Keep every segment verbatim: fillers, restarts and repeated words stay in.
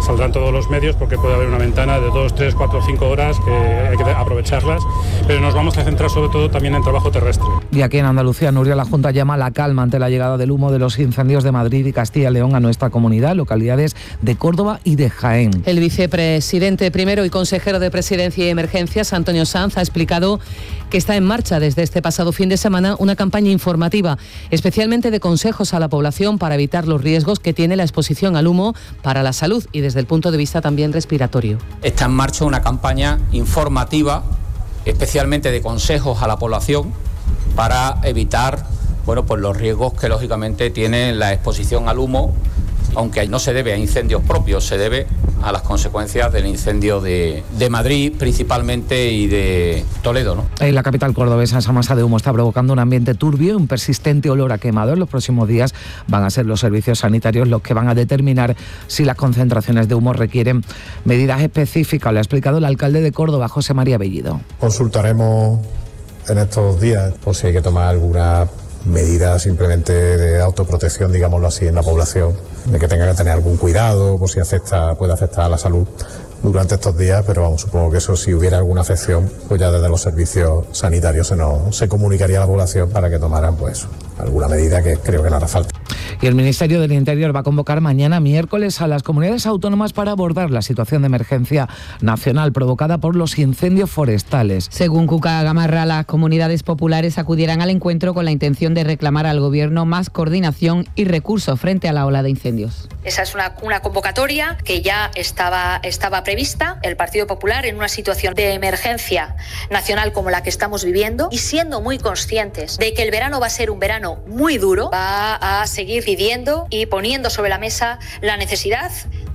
saldrán todos los medios porque puede haber una ventana de dos, tres, cuatro, cinco horas que hay que aprovecharlas, pero nos vamos a centrar sobre todo también en trabajo terrestre. Y aquí en Andalucía, Nuria, la Junta llama a la calma ante la llegada del humo de los incendios de Madrid y Castilla y León a nuestra comunidad, localidades de Córdoba y de Jaén. El vicepresidente primero y consejero de Presidencia y Emergencias, Antonio Sanz, ha explicado que está en marcha desde este pasado fin de semana una campaña informativa, especialmente de consejos a la población para evitar los riesgos que tiene la exposición al humo para la salud y desde el punto de vista también respiratorio. Está en marcha una campaña informativa, especialmente de consejos a la población para evitar, bueno, pues los riesgos que lógicamente tiene la exposición al humo, aunque no se debe a incendios propios, se debe a las consecuencias del incendio de, de Madrid principalmente y de Toledo, ¿no? En la capital cordobesa, esa masa de humo está provocando un ambiente turbio y un persistente olor a quemado. En los próximos días van a ser los servicios sanitarios los que van a determinar si las concentraciones de humo requieren medidas específicas. Lo ha explicado el alcalde de Córdoba, José María Bellido. Consultaremos en estos días por si hay que tomar alguna medida simplemente de autoprotección, digámoslo así, en la población, de que tenga que tener algún cuidado por si afecta, puede afectar a la salud durante estos días, pero vamos, supongo que eso, si hubiera alguna afección, pues ya desde los servicios sanitarios se nos se comunicaría a la población para que tomaran pues alguna medida, que creo que no hará falta. Y el Ministerio del Interior va a convocar mañana miércoles a las comunidades autónomas para abordar la situación de emergencia nacional provocada por los incendios forestales. Según Cuca Gamarra, las comunidades populares acudirán al encuentro con la intención de reclamar al Gobierno más coordinación y recursos frente a la ola de incendios. Esa es una, una convocatoria que ya estaba, estaba prevista. El Partido Popular, en una situación de emergencia nacional como la que estamos viviendo y siendo muy conscientes de que el verano va a ser un verano muy duro, va a seguir pidiendo y poniendo sobre la mesa la necesidad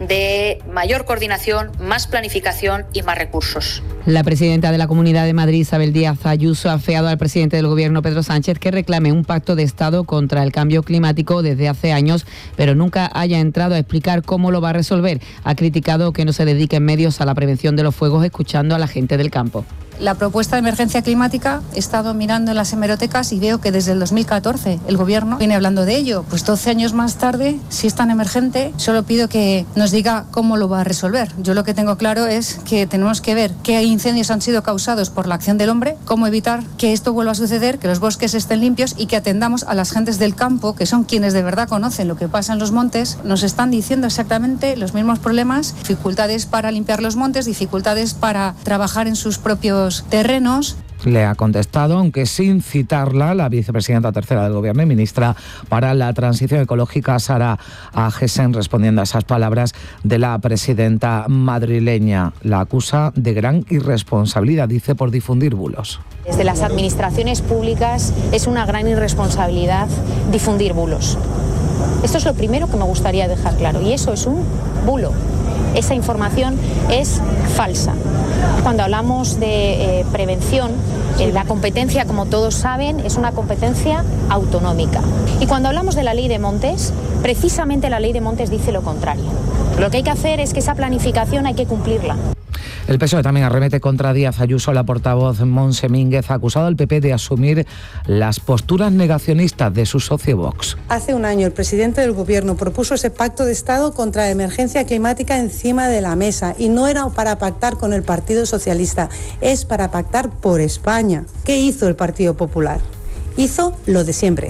de mayor coordinación, más planificación y más recursos. La presidenta de la Comunidad de Madrid, Isabel Díaz Ayuso, ha afeado al presidente del Gobierno, Pedro Sánchez, que reclame un pacto de Estado contra el cambio climático desde hace años, pero nunca haya entrado a explicar cómo lo va a resolver. Ha criticado que no se dediquen medios a la prevención de los fuegos escuchando a la gente del campo. La propuesta de emergencia climática, he estado mirando en las hemerotecas y veo que desde el dos mil catorce el Gobierno viene hablando de ello. Pues doce años más tarde, si es tan emergente, solo pido que nos diga cómo lo va a resolver. Yo lo que tengo claro es que tenemos que ver qué incendios han sido causados por la acción del hombre, cómo evitar que esto vuelva a suceder, que los bosques estén limpios y que atendamos a las gentes del campo, que son quienes de verdad conocen lo que pasa en los montes. Nos están diciendo exactamente los mismos problemas, dificultades para limpiar los montes, dificultades para trabajar en sus propios terrenos. Le ha contestado, aunque sin citarla, la vicepresidenta tercera del Gobierno y ministra para la Transición Ecológica, Sara Agesen, respondiendo a esas palabras de la presidenta madrileña. La acusa de gran irresponsabilidad, dice, por difundir bulos. Desde las administraciones públicas es una gran irresponsabilidad difundir bulos. Esto es lo primero que me gustaría dejar claro, y eso es un bulo. Esa información es falsa. Cuando hablamos de eh, prevención, eh, la competencia, como todos saben, es una competencia autonómica. Y cuando hablamos de la ley de montes, precisamente la ley de montes dice lo contrario. Lo que hay que hacer es que esa planificación hay que cumplirla. El P S O E también arremete contra Díaz Ayuso. La portavoz Montse Mínguez ha acusado al P P de asumir las posturas negacionistas de su socio Vox. Hace un año el presidente del Gobierno propuso ese pacto de Estado contra la emergencia climática encima de la mesa y no era para pactar con el Partido Socialista, es para pactar por España. ¿Qué hizo el Partido Popular? Hizo lo de siempre,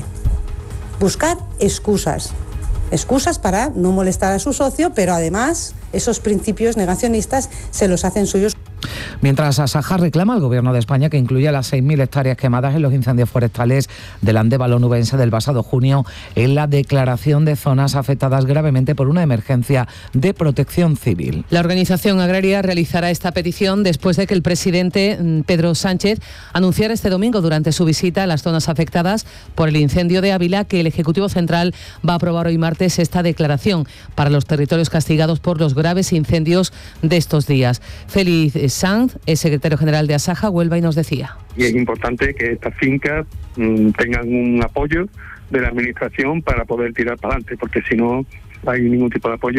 buscar excusas. Excusas para no molestar a su socio, pero además esos principios negacionistas se los hacen suyos. Mientras Asaja reclama al Gobierno de España que incluya las seis mil hectáreas quemadas en los incendios forestales del Andévalo onubense del pasado junio en la declaración de zonas afectadas gravemente por una emergencia de protección civil. La organización agraria realizará esta petición después de que el presidente Pedro Sánchez anunciara este domingo durante su visita a las zonas afectadas por el incendio de Ávila que el Ejecutivo Central va a aprobar hoy martes esta declaración para los territorios castigados por los graves incendios de estos días. Félix Sanz, el secretario general de Asaja, Huelva, y nos decía. Y es importante que estas fincas mmm, tengan un apoyo de la administración para poder tirar para adelante, porque si no hay ningún tipo de apoyo,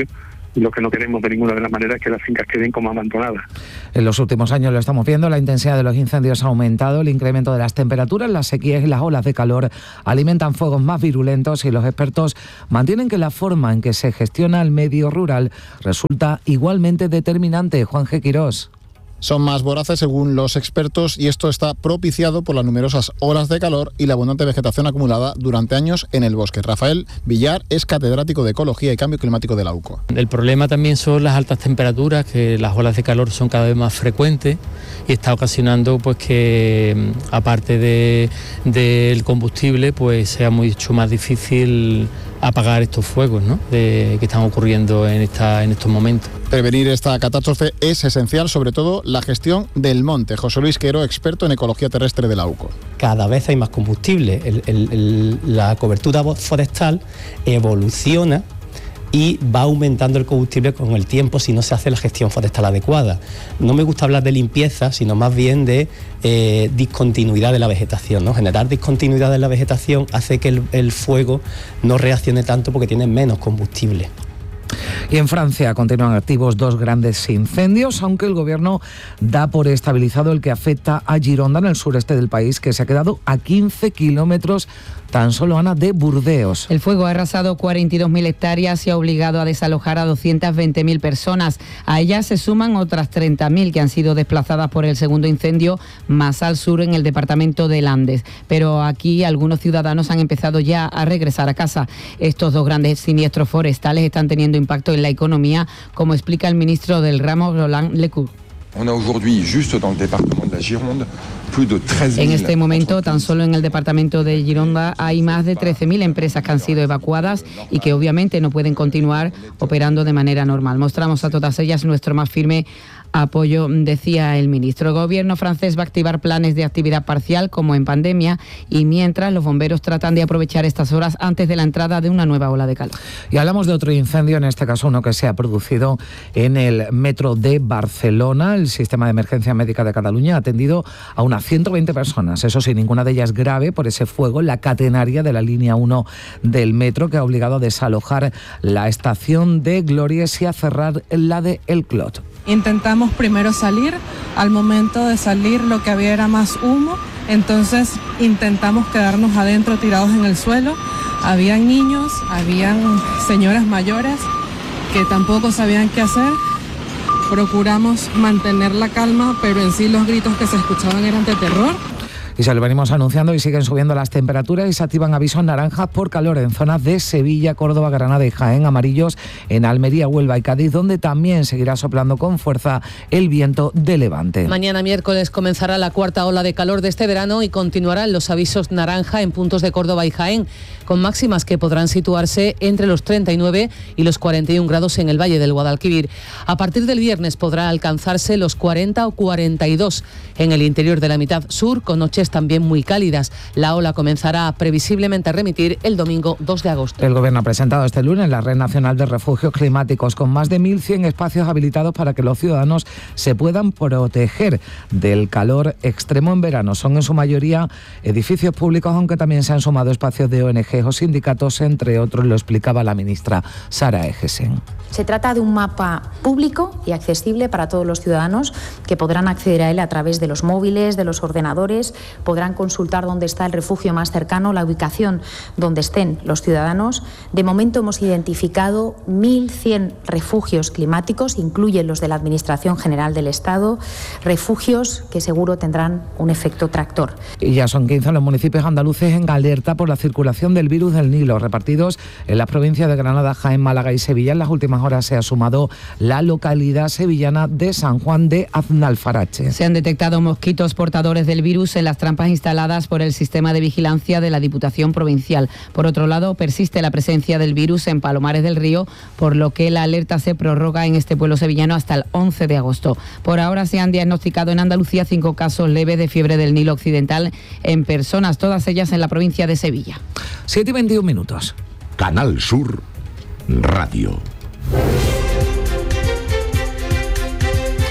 y lo que no queremos de ninguna de las maneras es que las fincas queden como abandonadas. En los últimos años lo estamos viendo, la intensidad de los incendios ha aumentado, el incremento de las temperaturas, las sequías y las olas de calor alimentan fuegos más virulentos y los expertos mantienen que la forma en que se gestiona el medio rural resulta igualmente determinante. Juan G. Quirós. Son más voraces según los expertos y esto está propiciado por las numerosas olas de calor y la abundante vegetación acumulada durante años en el bosque. Rafael Villar es catedrático de Ecología y Cambio Climático de la U C O. El problema también son las altas temperaturas, que las olas de calor son cada vez más frecuentes y está ocasionando pues que aparte de, del combustible pues sea mucho más difícil apagar estos fuegos, ¿no?, de, que están ocurriendo en, esta, en estos momentos. Prevenir esta catástrofe es esencial, sobre todo la gestión del monte. José Luis Quero, experto en ecología terrestre de la U C O. Cada vez hay más combustible, el, el, el, la cobertura forestal evoluciona y va aumentando el combustible con el tiempo si no se hace la gestión forestal adecuada. No me gusta hablar de limpieza, sino más bien de eh, discontinuidad de la vegetación, ¿no? Generar discontinuidad de la vegetación hace que el, el fuego no reaccione tanto porque tiene menos combustible. Y en Francia continúan activos dos grandes incendios, aunque el gobierno da por estabilizado el que afecta a Gironda, en el sureste del país, que se ha quedado a quince kilómetros tan solo, Ana, de Burdeos. El fuego ha arrasado cuarenta y dos mil hectáreas y ha obligado a desalojar a doscientas veinte mil personas. A ellas se suman otras treinta mil que han sido desplazadas por el segundo incendio más al sur en el departamento de Landes. Pero aquí algunos ciudadanos han empezado ya a regresar a casa. Estos dos grandes siniestros forestales están teniendo impacto en la economía, como explica el ministro del ramo, Roland Lecourt. En este momento, tan solo en el departamento de Gironda hay más de trece mil empresas que han sido evacuadas y que obviamente no pueden continuar operando de manera normal. Mostramos a todas ellas nuestro más firme apoyo, decía el ministro. El gobierno francés va a activar planes de actividad parcial como en pandemia y mientras los bomberos tratan de aprovechar estas horas antes de la entrada de una nueva ola de calor. Y hablamos de otro incendio, en este caso uno que se ha producido en el metro de Barcelona. El sistema de emergencia médica de Cataluña ha atendido a unas ciento veinte personas, eso sí, ninguna de ellas grave por ese fuego en la catenaria de la línea uno del metro, que ha obligado a desalojar la estación de Glorias y a cerrar la de El Clot. Intentamos primero salir, al momento de salir lo que había era más humo, entonces intentamos quedarnos adentro tirados en el suelo. Habían niños, habían señoras mayores que tampoco sabían qué hacer. Procuramos mantener la calma, pero en sí los gritos que se escuchaban eran de terror. Y se lo venimos anunciando y siguen subiendo las temperaturas y se activan avisos naranjas por calor en zonas de Sevilla, Córdoba, Granada y Jaén, amarillos en Almería, Huelva y Cádiz, donde también seguirá soplando con fuerza el viento de levante. Mañana miércoles comenzará la cuarta ola de calor de este verano y continuarán los avisos naranja en puntos de Córdoba y Jaén, con máximas que podrán situarse entre los treinta y nueve y los cuarenta y un grados en el Valle del Guadalquivir. A partir del viernes podrá alcanzarse los cuarenta o cuarenta y dos en el interior de la mitad sur, con noches también muy cálidas. La ola comenzará previsiblemente a remitir el domingo dos de agosto. El Gobierno ha presentado este lunes la Red Nacional de Refugios Climáticos, con más de mil cien espacios habilitados para que los ciudadanos se puedan proteger del calor extremo en verano. Son en su mayoría edificios públicos, aunque también se han sumado espacios de O N G o sindicatos, entre otros, lo explicaba la ministra Sara Egesen. Se trata de un mapa público y accesible para todos los ciudadanos, que podrán acceder a él a través de los móviles, de los ordenadores, podrán consultar dónde está el refugio más cercano, la ubicación donde estén los ciudadanos. De momento hemos identificado mil cien refugios climáticos, incluyen los de la Administración General del Estado, refugios que seguro tendrán un efecto tractor. Y ya son quince los municipios andaluces en alerta por la circulación del virus del Nilo, repartidos en las provincias de Granada, Jaén, Málaga y Sevilla. En las últimas horas se ha sumado la localidad sevillana de San Juan de Aznalfarache. Se han detectado mosquitos portadores del virus en las trampas instaladas por el sistema de vigilancia de la Diputación Provincial. Por otro lado, persiste la presencia del virus en Palomares del Río, por lo que la alerta se prorroga en este pueblo sevillano hasta el once de agosto. Por ahora se han diagnosticado en Andalucía cinco casos leves de fiebre del Nilo Occidental en personas, todas ellas en la provincia de Sevilla. siete y veintiún minutos. Canal Sur Radio.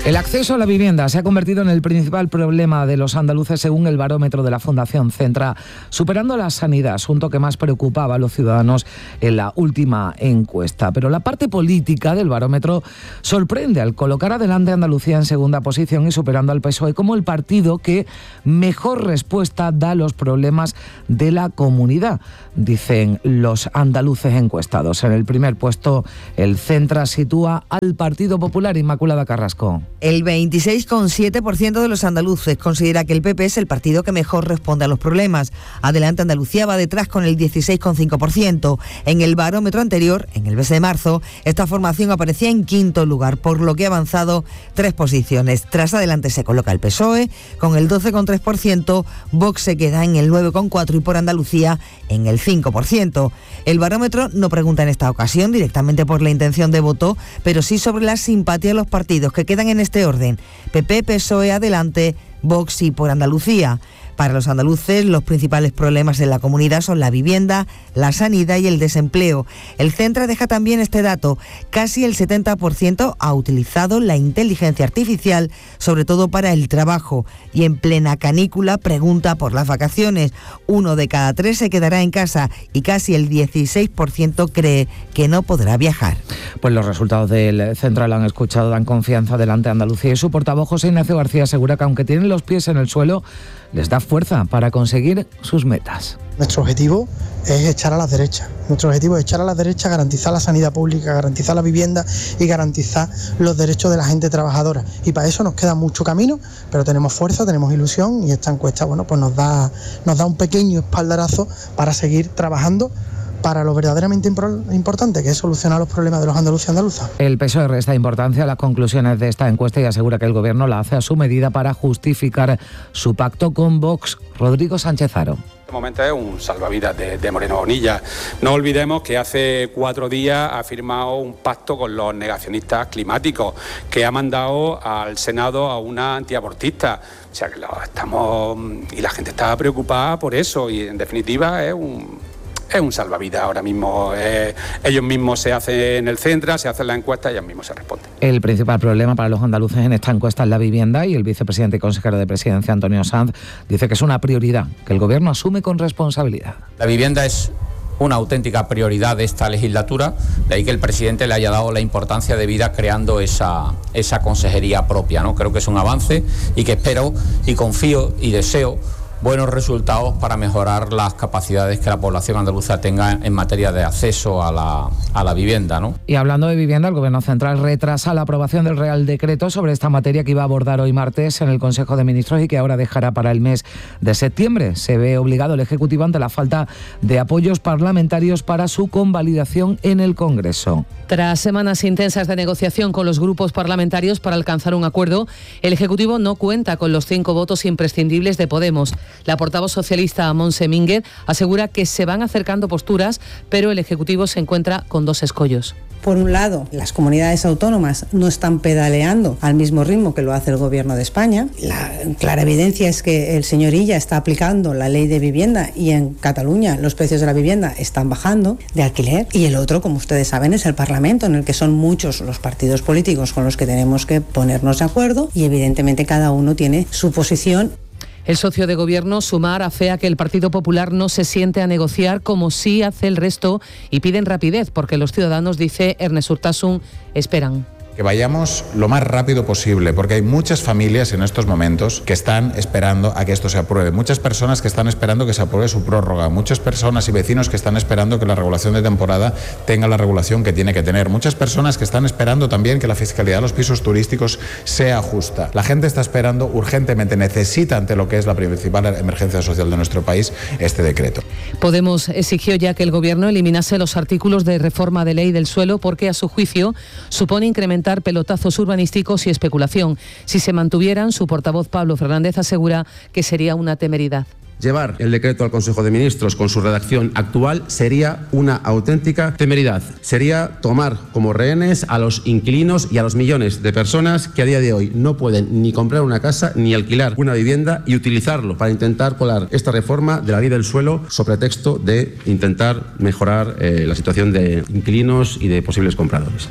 El acceso a la vivienda se ha convertido en el principal problema de los andaluces según el barómetro de la Fundación Centra, superando la sanidad, asunto que más preocupaba a los ciudadanos en la última encuesta. Pero la parte política del barómetro sorprende al colocar adelante a Andalucía en segunda posición y superando al P S O E como el partido que mejor respuesta da a los problemas de la comunidad, dicen los andaluces encuestados. En el primer puesto, el Centra sitúa al Partido Popular. Inmaculada Carrasco. El veintiséis coma siete por ciento de los andaluces considera que el P P es el partido que mejor responde a los problemas. Adelante Andalucía va detrás con el dieciséis coma cinco por ciento. En el barómetro anterior, en el mes de marzo, esta formación aparecía en quinto lugar, por lo que ha avanzado tres posiciones. Tras Adelante se coloca el P S O E con el doce coma tres por ciento, Vox se queda en el nueve coma cuatro por ciento y por Andalucía en el cinco por ciento. El barómetro no pregunta en esta ocasión directamente por la intención de voto, pero sí sobre la simpatía a los partidos que quedan en este orden: P P, P S O E, Adelante, Vox y por Andalucía. Para los andaluces, los principales problemas de la comunidad son la vivienda, la sanidad y el desempleo. El Centra deja también este dato: casi el setenta por ciento ha utilizado la inteligencia artificial, sobre todo para el trabajo, y en plena canícula pregunta por las vacaciones. Uno de cada tres se quedará en casa y casi el dieciséis por ciento cree que no podrá viajar. Pues los resultados del Centra lo han escuchado, dan confianza delante de Andalucía, y su portavoz José Ignacio García asegura que aunque tienen los pies en el suelo, les da fuerza para conseguir sus metas. Nuestro objetivo es echar a las derechas. Nuestro objetivo es echar a las derechas, garantizar la sanidad pública, garantizar la vivienda y garantizar los derechos de la gente trabajadora. Y para eso nos queda mucho camino, pero tenemos fuerza, tenemos ilusión, y esta encuesta, bueno, pues nos da, nos da un pequeño espaldarazo para seguir trabajando para lo verdaderamente importante, que es solucionar los problemas de los andaluces y andaluzas. El P S O E resta importancia a las conclusiones de esta encuesta y asegura que el Gobierno la hace a su medida para justificar su pacto con Vox. Rodrigo Sánchez Haro. Este momento es un salvavidas de, de Moreno Bonilla. No olvidemos que hace cuatro días ha firmado un pacto con los negacionistas climáticos, que ha mandado al Senado a una antiabortista. O sea que lo estamos, y la gente está preocupada por eso, y en definitiva es un... Es un salvavidas ahora mismo. Eh, ellos mismos se hacen el Centra, se hacen la encuesta y ellos mismos se responden. El principal problema para los andaluces en esta encuesta es la vivienda, y el vicepresidente y consejero de Presidencia, Antonio Sanz, dice que es una prioridad que el Gobierno asume con responsabilidad. La vivienda es una auténtica prioridad de esta legislatura, de ahí que el presidente le haya dado la importancia debida creando esa, esa consejería propia, ¿no? Creo que es un avance y que espero y confío y deseo buenos resultados para mejorar las capacidades que la población andaluza tenga en materia de acceso a la, a la vivienda, ¿no? Y hablando de vivienda, el Gobierno Central retrasa la aprobación del Real Decreto sobre esta materia que iba a abordar hoy martes en el Consejo de Ministros y que ahora dejará para el mes de septiembre. Se ve obligado el Ejecutivo ante la falta de apoyos parlamentarios para su convalidación en el Congreso. Tras semanas intensas de negociación con los grupos parlamentarios para alcanzar un acuerdo, el Ejecutivo no cuenta con los cinco votos imprescindibles de Podemos. La portavoz socialista Montse Mínguez asegura que se van acercando posturas, pero el Ejecutivo se encuentra con dos escollos. Por un lado, las comunidades autónomas no están pedaleando al mismo ritmo que lo hace el Gobierno de España. La clara evidencia es que el señor Illa está aplicando la ley de vivienda y en Cataluña los precios de la vivienda están bajando de alquiler. Y el otro, como ustedes saben, es el Parlamento, en el que son muchos los partidos políticos con los que tenemos que ponernos de acuerdo y evidentemente cada uno tiene su posición. El socio de gobierno, Sumar, afea que el Partido Popular no se siente a negociar como sí hace el resto y piden rapidez porque los ciudadanos, dice Ernest Urtasun, esperan. Que vayamos lo más rápido posible, porque hay muchas familias en estos momentos que están esperando a que esto se apruebe, muchas personas que están esperando que se apruebe su prórroga, muchas personas y vecinos que están esperando que la regulación de temporada tenga la regulación que tiene que tener, muchas personas que están esperando también que la fiscalidad de los pisos turísticos sea justa. La gente está esperando urgentemente, necesita, ante lo que es la principal emergencia social de nuestro país, este decreto. Podemos exigió ya que el Gobierno eliminase los artículos de reforma de ley del suelo porque, a su juicio, supone incrementar pelotazos urbanísticos y especulación. Si se mantuvieran, su portavoz Pablo Fernández asegura que sería una temeridad. Llevar el decreto al Consejo de Ministros con su redacción actual sería una auténtica temeridad. Sería tomar como rehenes a los inquilinos y a los millones de personas que a día de hoy no pueden ni comprar una casa ni alquilar una vivienda y utilizarlo para intentar colar esta reforma de la ley del suelo sobre pretexto de intentar mejorar eh, la situación de inquilinos y de posibles compradores.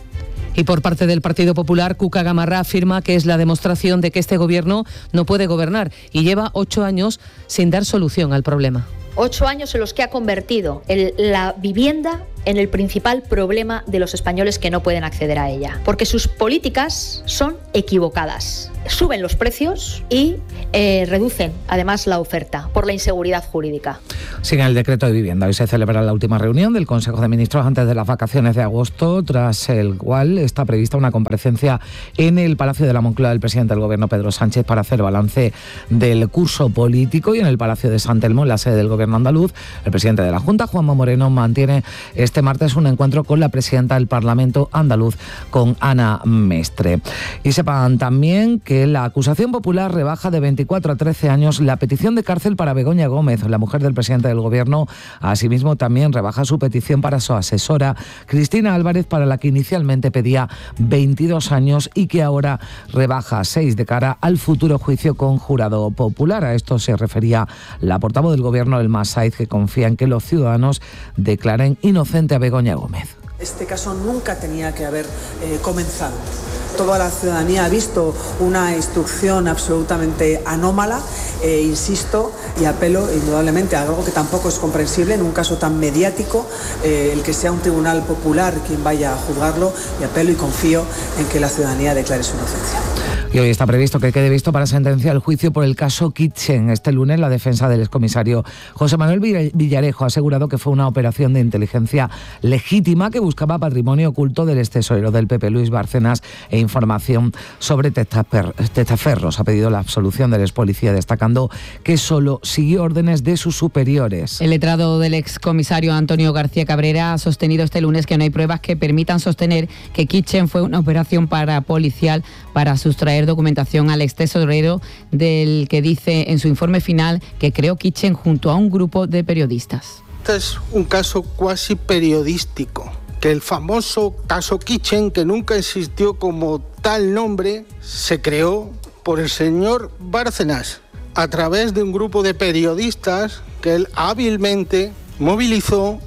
Y por parte del Partido Popular, Cuca Gamarra afirma que es la demostración de que este gobierno no puede gobernar y lleva ocho años sin dar solución al problema. Ocho años en los que ha convertido el, la vivienda en el principal problema de los españoles que no pueden acceder a ella. Porque sus políticas son equivocadas. Suben los precios y eh, reducen además la oferta por la inseguridad jurídica. Sigue el decreto de vivienda. Hoy se celebra la última reunión del Consejo de Ministros antes de las vacaciones de agosto, tras el cual está prevista una comparecencia en el Palacio de la Moncloa del presidente del Gobierno, Pedro Sánchez, para hacer balance del curso político, y en el Palacio de San Telmo, en la sede del Gobierno andaluz, el presidente de la Junta, Juanma Moreno, mantiene este martes un encuentro con la presidenta del Parlamento andaluz, con Ana Mestre. Y sepan también que la acusación popular rebaja de veinticuatro a trece años la petición de cárcel para Begoña Gómez, la mujer del presidente del Gobierno. Asimismo, también rebaja su petición para su asesora, Cristina Álvarez, para la que inicialmente pedía veintidós años y que ahora rebaja a seis de cara al futuro juicio con jurado popular. A esto se refería la portavoz del Gobierno, Elma Saiz, que confía en que los ciudadanos declaren inocente a Begoña Gómez. Este caso nunca tenía que haber eh, comenzado. Toda la ciudadanía ha visto una instrucción absolutamente anómala, eh, insisto, y apelo indudablemente a algo que tampoco es comprensible en un caso tan mediático, eh, el que sea un tribunal popular quien vaya a juzgarlo, y apelo y confío en que la ciudadanía declare su inocencia. Y hoy está previsto que quede visto para sentencia el juicio por el caso Kitchen. Este lunes, la defensa del excomisario José Manuel Villarejo ha asegurado que fue una operación de inteligencia legítima que buscaba patrimonio oculto del extesorero del P P, Luis Bárcenas, e información sobre testaferros. Ha pedido la absolución del expolicía, destacando que solo siguió órdenes de sus superiores. El letrado del excomisario Antonio García Cabrera ha sostenido este lunes que no hay pruebas que permitan sostener que Kitchen fue una operación parapolicial para sustraer documentación al extesorero, del que dice en su informe final que creó Kitchen junto a un grupo de periodistas. Este es un caso cuasi periodístico, que el famoso caso Kitchen, que nunca existió como tal nombre, se creó por el señor Bárcenas a través de un grupo de periodistas que él hábilmente movilizó.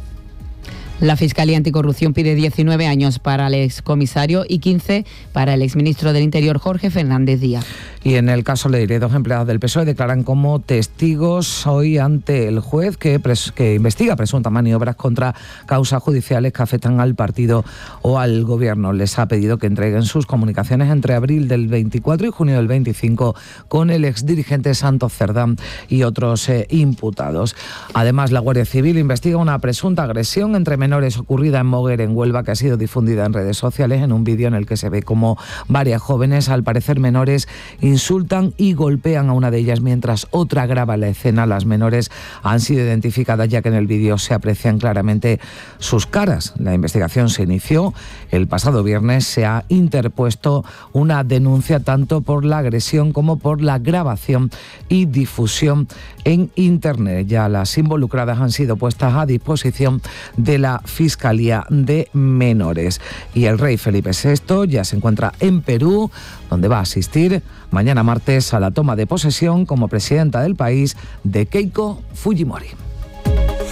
La Fiscalía Anticorrupción pide diecinueve años para el excomisario y quince para el exministro del Interior, Jorge Fernández Díaz. Y en el caso Leire, dos empleados del P S O E declaran como testigos hoy ante el juez que, pres, que investiga presuntas maniobras contra causas judiciales que afectan al partido o al Gobierno. Les ha pedido que entreguen sus comunicaciones entre abril del veinticuatro y junio del veinticinco con el exdirigente Santos Cerdán y otros eh, imputados. Además, la Guardia Civil investiga una presunta agresión entre menores ocurrida en Moguer, en Huelva, que ha sido difundida en redes sociales en un vídeo en el que se ve como varias jóvenes, al parecer menores, insultan y golpean a una de ellas mientras otra graba la escena. Las menores han sido identificadas ya que en el vídeo se aprecian claramente sus caras. La investigación se inició el pasado viernes. Se ha interpuesto una denuncia tanto por la agresión como por la grabación y difusión en Internet. Ya las involucradas han sido puestas a disposición de la Fiscalía de Menores. Y el rey Felipe sexto ya se encuentra en Perú, donde va a asistir mañana martes a la toma de posesión como presidenta del país de Keiko Fujimori.